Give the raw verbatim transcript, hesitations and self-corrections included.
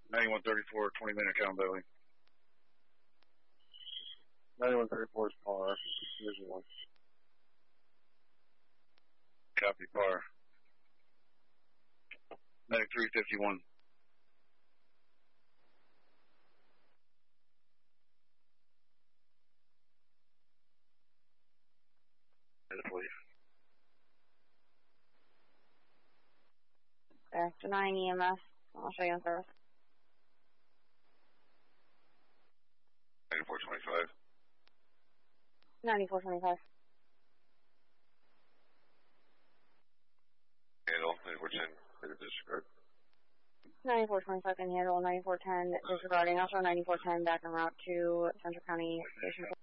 ninety-one thirty-four, twenty minute count Bailey. ninety-one thirty-four is par, Division one. Copy, par. ninety-three fifty-one. Back to nine E M S. I'll show you on service. ninety-four twenty-five. ninety-four twenty-five. Handle, ninety-four ten, negative disregard. ninety-four twenty-five can handle, ninety-four ten disregarding. Also ninety-four ten back en route to Central County Station.